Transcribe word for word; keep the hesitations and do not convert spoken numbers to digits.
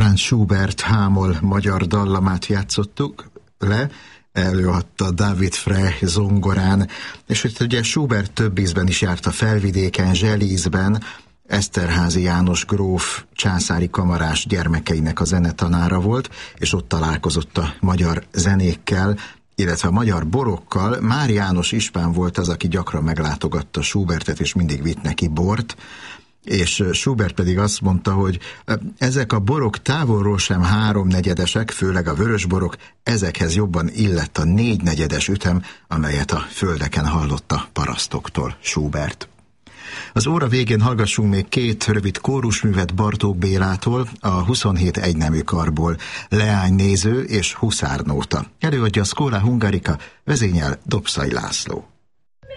Franz Schubert hámol magyar dallamát játszottuk le, előadta David Frey zongorán, és hogy ugye Schubert több ízben is járt a Felvidéken, Zselízben, Eszterházy János gróf császári kamarás gyermekeinek a zenetanára volt, és ott találkozott a magyar zenékkel, illetve a magyar borokkal. Már János Ispán volt az, aki gyakran meglátogatta Schubertet, és mindig vitt neki bort, és Schubert pedig azt mondta, hogy ezek a borok távolról sem háromnegyedesek, főleg a vörös borok, ezekhez jobban illett a négynegyedes ütem, amelyet a földeken hallott a parasztoktól Schubert. Az óra végén hallgassunk még két rövid kórusművet Bartók Bélától, a huszonhét egynemű karból, Leánynéző és Huszárnóta. Előadja a Schola Hungarica, vezényel Dobszai László.